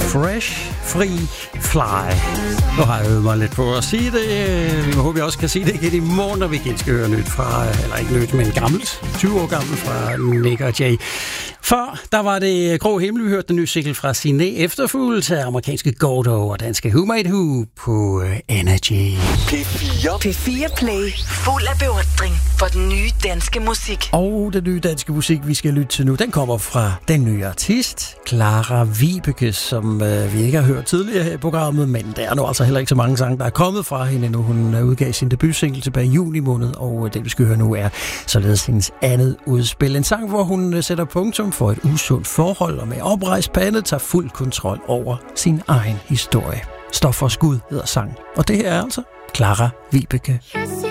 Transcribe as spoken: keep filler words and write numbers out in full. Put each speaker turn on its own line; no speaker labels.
Fresh, Free, Fly. Nu har jeg øvet mig lidt på at sige det. Jeg håber, jeg også kan sige det igen i morgen, når vi igen skal høre nyt fra, eller ikke nyt, men gammelt, tyve år gammelt fra Nick og Jay. Før, der var det Grå Himmel, vi hørte den nye single fra Siné, efterfulgt til amerikanske Gordo og danske Who Made Who på Energy.
P fire.
P fire Play. Fuld af beundring for den nye danske musik.
Og den nye danske musik, vi skal lytte til nu, den kommer fra den nye artist, Clara Vibeke, som øh, vi ikke har hørt tidligere her i programmet, men der er nu altså heller ikke så mange sange, der er kommet fra hende nu. Hun udgav sin debutsingle tilbage i juni måned, og det vi skal høre nu er således hendes andet udspil. En sang, hvor hun sætter punktum for et usundt forhold, og med oprejst pande tager fuld kontrol over sin egen historie. Stof for skud hedder sang, og det her er altså Clara Vibeke.
Yes.